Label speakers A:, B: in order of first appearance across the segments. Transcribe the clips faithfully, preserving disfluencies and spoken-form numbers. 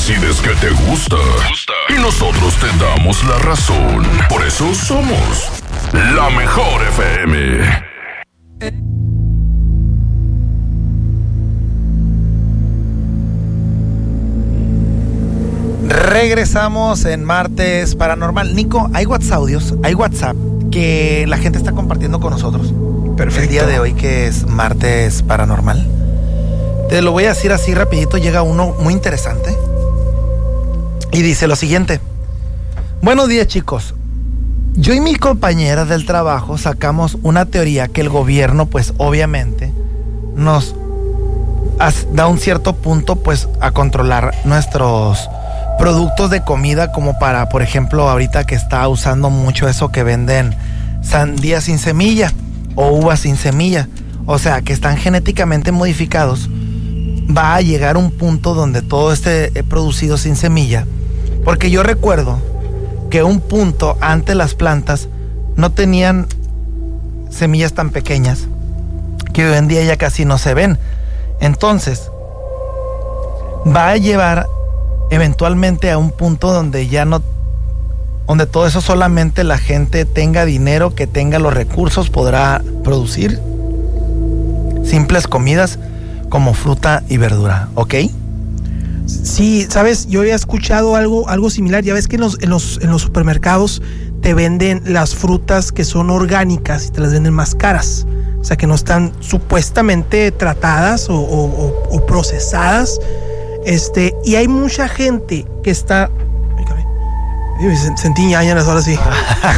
A: decides que te gusta y nosotros te damos la razón. Por eso somos la mejor F M.
B: Regresamos en Martes Paranormal. Nico, hay WhatsApp audios, hay WhatsApp que la gente está compartiendo con nosotros.
C: Perfecto.
B: El día de hoy, que es Martes Paranormal. Te lo voy a decir así rapidito. Llega uno muy interesante y dice lo siguiente: buenos días, chicos. Yo y mi compañera del trabajo sacamos una teoría que el gobierno, pues obviamente nos da un cierto punto, pues, a controlar nuestros productos de comida, como para, por ejemplo, ahorita que está usando mucho eso que venden sandía sin semilla o uvas sin semilla, o sea, que están genéticamente modificados. Va a llegar un punto donde todo esté producido sin semilla, porque yo recuerdo que un punto antes las plantas no tenían semillas tan pequeñas, que hoy en día ya casi no se ven. Entonces va a llevar eventualmente a un punto donde ya no, donde todo eso solamente la gente tenga dinero, que tenga los recursos, podrá producir simples comidas como fruta y verdura, ¿ok?
C: Sí, sabes, yo había escuchado algo, algo similar. Ya ves que en los, en los, en los supermercados te venden las frutas que son orgánicas y te las venden más caras. O sea, que no están supuestamente tratadas o, o, o procesadas. Este, y hay mucha gente que está... Sentí ñañanas ahora sí.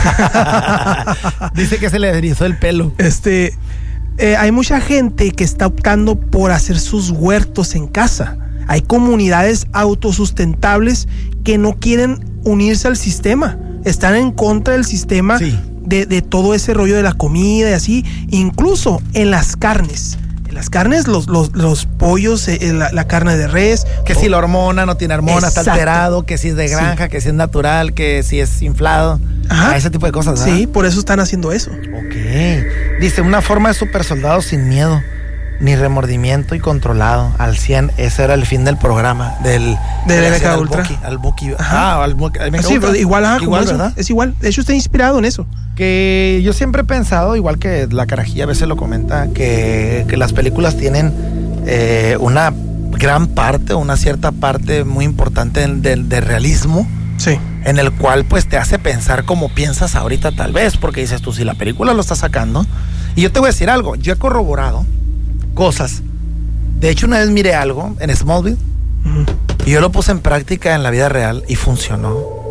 B: Dice que se le erizó el pelo.
C: Este, eh, hay mucha gente que está optando por hacer sus huertos en casa. Hay comunidades autosustentables que no quieren unirse al sistema. Están en contra del sistema, sí, de, de todo ese rollo de la comida y así. Incluso en las carnes. En las carnes, los, los, los pollos, eh, la, la carne de res.
B: Que o, si la hormona no tiene hormona,
C: exacto,
B: está alterado, que si es de granja, sí, que si es natural, que si es inflado.
C: Ajá.
B: Ese tipo de cosas, ¿verdad?
C: Sí, por eso están haciendo eso.
B: Ok. Dice, una forma de super soldado sin miedo ni remordimiento y controlado al cien. Ese era el fin del programa del
C: del M K Ultra.
B: Al Buki. Ah, al Buki.
C: Sí, pero igual, ajá, igual, ¿verdad? Es igual. De hecho, está inspirado en eso.
B: Que yo siempre he pensado, igual que la Carajilla a veces lo comenta, que, que las películas tienen eh, una gran parte, una cierta parte muy importante del de, de realismo.
C: Sí.
B: En el cual pues te hace pensar como piensas ahorita, tal vez, porque dices tú, si la película lo está sacando. Y yo te voy a decir algo, yo he corroborado cosas. De hecho, una vez miré algo en Smallville, uh-huh, y yo lo puse en práctica en la vida real y funcionó.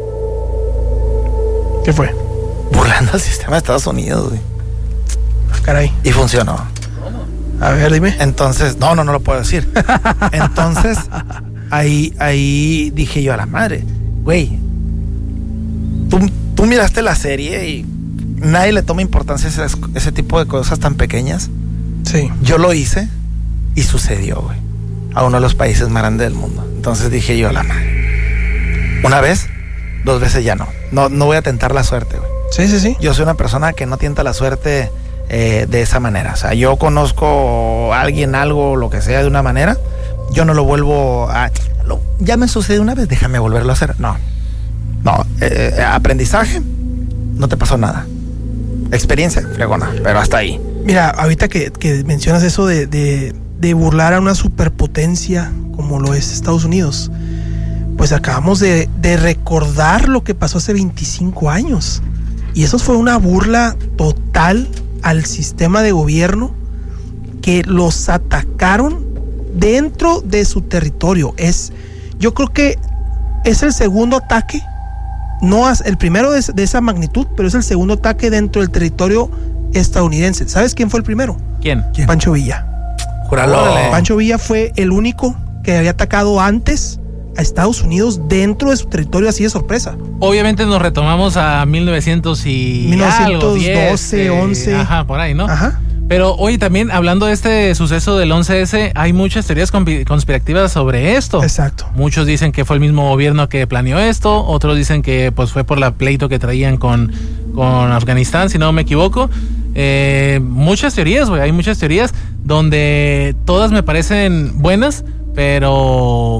C: ¿Qué fue?
B: Burlando al sistema de Estados Unidos, güey.
C: Caray.
B: Y funcionó.
C: A ver, dime.
B: Entonces, no, no, no lo puedo decir. Entonces, ahí, ahí dije yo a la madre, güey, tú, tú miraste la serie y nadie le toma importancia a ese, ese tipo de cosas tan pequeñas.
C: Sí.
B: Yo lo hice y sucedió, güey, a uno de los países más grandes del mundo. Entonces dije yo a la madre, una vez, dos veces ya no. No, no voy a tentar la suerte, güey.
C: Sí, sí, sí.
B: Yo soy una persona que no tienta la suerte eh, de esa manera. O sea, yo conozco a alguien, algo, lo que sea, de una manera, yo no lo vuelvo a... Lo, ya me sucedió una vez, déjame volverlo a hacer. No, no, eh, eh, aprendizaje, no te pasó nada. Experiencia, fregona, pero hasta ahí.
C: Mira, ahorita que, que mencionas eso de, de, de burlar a una superpotencia como lo es Estados Unidos, pues acabamos de, de recordar lo que pasó hace veinticinco años. Y eso fue una burla total al sistema de gobierno, que los atacaron dentro de su territorio. Es, yo creo que es el segundo ataque, no el primero de, de esa magnitud, pero es el segundo ataque dentro del territorio estadounidense. ¿Sabes quién fue el primero?
D: ¿Quién?
C: ¿Quién? Pancho Villa.
B: Júralo.
C: Pancho Villa fue el único que había atacado antes a Estados Unidos dentro de su territorio, así de sorpresa.
D: Obviamente nos retomamos a mil novecientos y
C: mil novecientos doce,
D: algo, diez,
C: once.
D: Ajá, por ahí, ¿no?
C: Ajá.
D: Pero hoy también, hablando de este suceso del once ese, hay muchas teorías conspirativas sobre esto.
C: Exacto.
D: Muchos dicen que fue el mismo gobierno que planeó esto, otros dicen que pues fue por la pleito que traían con, con Afganistán, si no me equivoco. Eh, muchas teorías, güey, hay muchas teorías donde todas me parecen buenas, pero...
B: Pero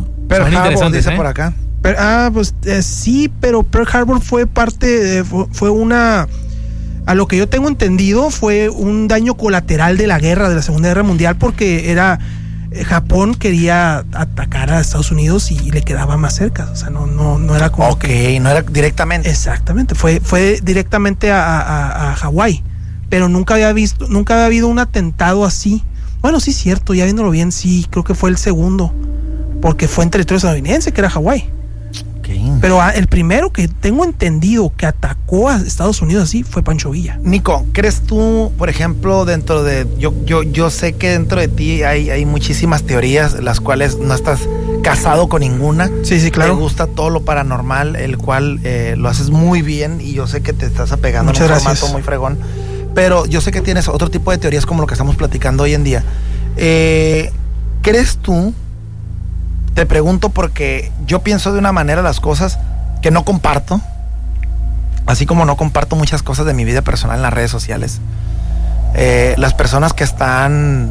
B: Pearl Harbor,
D: interesantes,
B: dice
D: ¿eh?
B: por acá.
C: Pero, ah, pues eh, sí, pero Pearl Harbor fue parte, eh, fue, fue una, a lo que yo tengo entendido, fue un daño colateral de la guerra, de la Segunda Guerra Mundial, porque era, eh, Japón quería atacar a Estados Unidos y, y le quedaba más cerca, o sea, no, no, no era como
B: Ok,
C: que,
B: no era directamente.
C: exactamente, fue, fue directamente a, a, a Hawái, pero nunca había visto, nunca había habido un atentado así. Bueno, sí, cierto, ya viéndolo bien, sí, creo que fue el segundo, porque fue en territorio estadounidense, que era Hawái.
B: Okay.
C: Pero ah, el primero que tengo entendido que atacó a Estados Unidos así fue Pancho Villa.
B: Nico, ¿crees tú, por ejemplo, dentro de... Yo, yo, yo sé que dentro de ti hay, hay muchísimas teorías, las cuales no estás casado con ninguna.
C: Sí, sí, claro.
B: Te gusta todo lo paranormal, el cual eh, lo haces muy bien y yo sé que te estás apegando
C: Muchas
B: a un
C: gracias.
B: formato muy fregón. Pero yo sé que tienes otro tipo de teorías como lo que estamos platicando hoy en día. Eh, ¿Crees tú? Te pregunto porque yo pienso de una manera las cosas que no comparto, así como no comparto muchas cosas de mi vida personal en las redes sociales. Eh, las personas que están,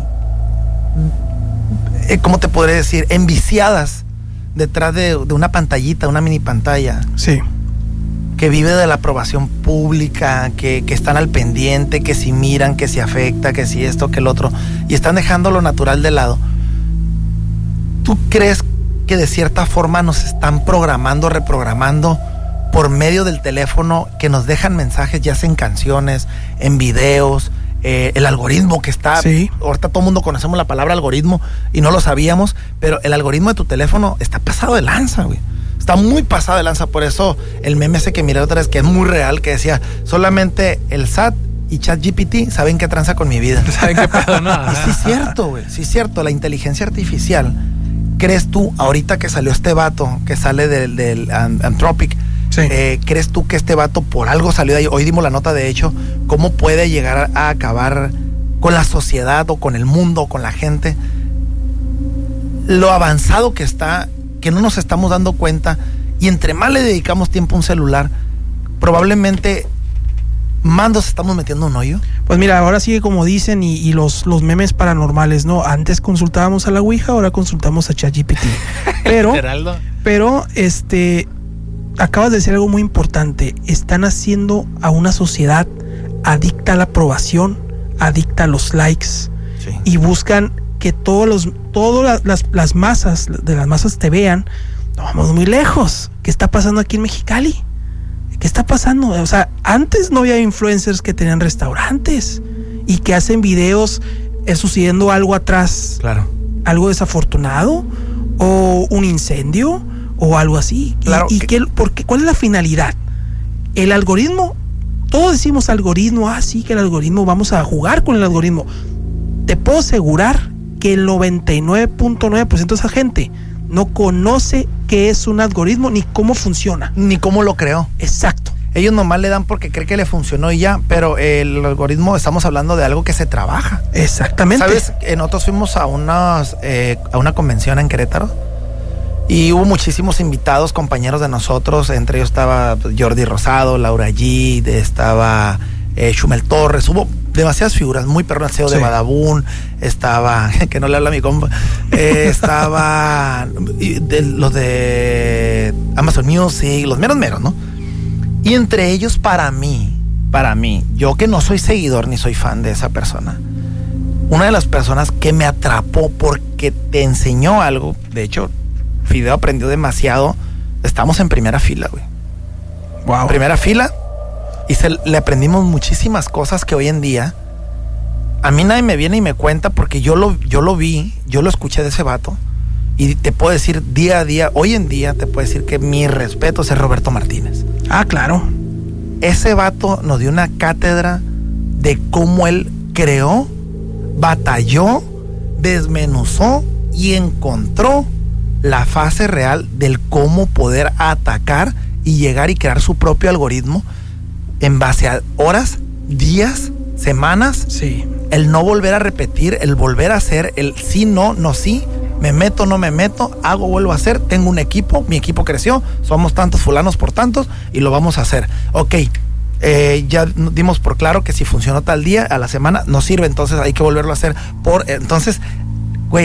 B: eh, ¿cómo te podré decir? Enviciadas detrás de, de una pantallita, una mini pantalla.
C: Sí.
B: Que vive de la aprobación pública, que, que están al pendiente, que si miran, que si afecta, que si esto, que el otro, y están dejando lo natural de lado. ¿Tú crees que de cierta forma nos están programando, reprogramando por medio del teléfono, que nos dejan mensajes, ya sea en canciones, en videos, eh, el algoritmo que está...
C: Sí.
B: Ahorita todo el mundo conocemos la palabra algoritmo y no lo sabíamos, pero el algoritmo de tu teléfono está pasado de lanza, güey. Está muy pasado de lanza, por eso el meme ese que miré otra vez, que es muy real, que decía, solamente el S A T y ChatGPT saben qué tranza con mi vida.
D: ¿Saben qué pedo, no?
B: Y sí es cierto, güey, sí es cierto, la inteligencia artificial. ¿Crees tú, ahorita que salió este vato, que sale del, del Anthropic,
C: Sí.
B: eh, ¿crees tú que este vato por algo salió de ahí? Hoy dimos la nota, de hecho, ¿cómo puede llegar a acabar con la sociedad o con el mundo o con la gente? Lo avanzado que está, que no nos estamos dando cuenta, y entre más le dedicamos tiempo a un celular, probablemente más nos estamos metiendo un hoyo.
C: Pues mira, ahora sigue como dicen y, y los, los memes paranormales, ¿no? Antes consultábamos a la Ouija, ahora consultamos a ChatGPT. Pero,
D: Geraldo.
C: pero, este, acabas de decir algo muy importante. Están haciendo a una sociedad adicta a la aprobación, adicta a los likes,
B: Sí.
C: y buscan que todos los, todas las, las masas, de las masas te vean. No vamos muy lejos. ¿Qué está pasando aquí en Mexicali? ¿Qué está pasando? O sea, antes no había influencers que tenían restaurantes y que hacen videos eh, sucediendo algo atrás,
B: Claro.
C: algo desafortunado, o un incendio, o algo así.
B: Claro
C: ¿Y, y
B: que-
C: qué, por qué? ¿Cuál es la finalidad? El algoritmo, todos decimos algoritmo, ah, sí, que el algoritmo, vamos a jugar con el algoritmo. Te puedo asegurar que el noventa y nueve punto nueve por ciento de esa gente no conoce qué es un algoritmo ni cómo funciona.
B: Ni cómo lo creó.
C: Exacto.
B: Ellos nomás le dan porque cree que le funcionó y ya, pero el algoritmo, estamos hablando de algo que se trabaja.
C: Exactamente.
B: ¿Sabes? Eh, nosotros fuimos a, unas, eh, a una convención en Querétaro y hubo muchísimos invitados, compañeros de nosotros. Entre ellos estaba Jordi Rosado, Laura G, estaba eh, Shumel Torres. Hubo demasiadas figuras, muy perro, el C E O de
C: Sí.
B: Badabun. Estaba, que no le habla a mi compa, eh, estaba y de, los de Amazon Music, los meros meros, ¿no? Y entre ellos, para mí, para mí, yo que no soy seguidor ni soy fan de esa persona, una de las personas que me atrapó porque te enseñó algo, de hecho, Fideo aprendió demasiado, estamos en primera fila, güey.
C: Wow.
B: Primera fila, y se, le aprendimos muchísimas cosas que hoy en día, a mí nadie me viene y me cuenta porque yo lo, yo lo vi, yo lo escuché de ese vato, y te puedo decir día a día, hoy en día te puedo decir que mi respeto es Roberto Martínez.
C: Ah, claro.
B: Ese vato nos dio una cátedra de cómo él creó, batalló, desmenuzó y encontró la fase real del cómo poder atacar y llegar y crear su propio algoritmo en base a horas, días, semanas,
C: Sí.
B: el no volver a repetir, el volver a hacer, el sí, no, no, sí, me meto, no me meto, hago, vuelvo a hacer, tengo un equipo, mi equipo creció, somos tantos fulanos por tantos y lo vamos a hacer. Ok, eh, ya dimos por claro que si funcionó tal día, a la semana, no sirve, entonces hay que volverlo a hacer. Por Entonces, güey,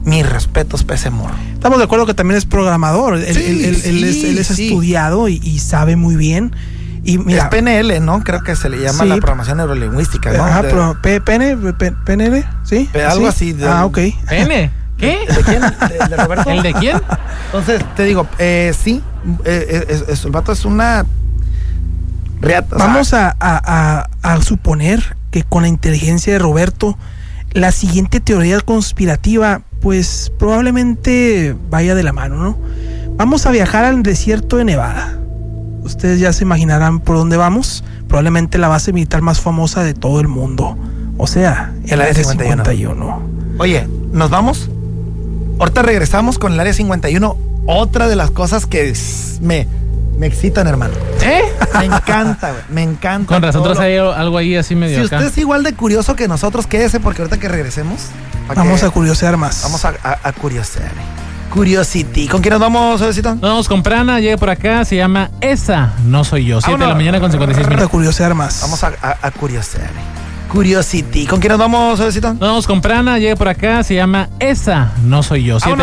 B: Mis respetos, P C Morro.
C: Estamos de acuerdo que también es programador. Él,
B: Sí,
C: él- él-
B: sí,
C: él es, él es
B: sí.
C: estudiado y, y sabe muy bien. Y mira,
B: es P N L, ¿no? Creo que se le llama
C: Sí.
B: la programación neurolingüística, ¿no?
C: ajá,
B: De-
C: pero P- PN, P- PNL, ¿sí?
B: Pe- algo
C: ¿Sí?
B: así de-
C: Ah, ok.
D: ¿Pene? ¿Qué?
B: ¿De quién? ¿De, de Roberto?
D: ¿El de quién?
B: Entonces, te digo, eh, sí, eh, es- es- el vato es una... reata, o sea,
C: Vamos a, a- a- a suponer que con la inteligencia de Roberto, la siguiente teoría conspirativa, pues probablemente vaya de la mano, ¿no? Vamos a viajar al desierto de Nevada. Ustedes ya se imaginarán por dónde vamos. Probablemente la base militar más famosa de todo el mundo. O sea, el Área cincuenta y uno.
B: Oye, ¿nos vamos? Ahorita regresamos con el Área cincuenta y uno. Otra de las cosas que s- me, me excitan, hermano.
D: ¿Eh?
B: Me encanta, güey. Me encanta.
D: Con razón
B: todo
D: traes
B: lo-
D: ahí algo ahí así medio
B: Si
D: acá.
B: usted es igual de curioso que nosotros, quédese porque ahorita que regresemos... ¿pa'
C: Vamos
B: qué?
C: a curiosear más.
B: Vamos a, a, a curiosear. Curiosity. ¿Con quién nos vamos, Suavecito?
D: Nos vamos con Prana, llega por acá, se llama Esa, no soy yo. siete de la
B: Vámonos.
D: mañana con cincuenta y seis
C: Vamos a
D: minutos.
C: curiosear más.
B: Vamos a, a, a curiosear. Curiosity. ¿Con quién nos vamos, Suavecito?
D: Nos vamos con Prana, llega por acá, se llama Esa, no soy yo. siete